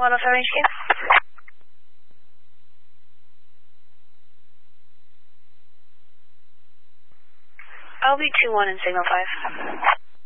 107 HQ. I'll be 2-1 in signal 5.